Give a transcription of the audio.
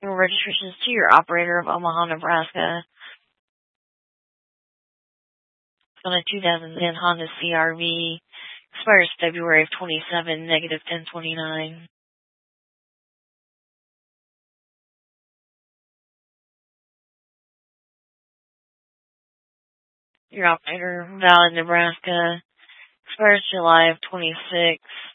Your registration is to your operator of Omaha, Nebraska. It's on a 2010 Honda CR-V. Expires February of 27, negative 1029. Your operator, Valley, Nebraska. Expires July of 26.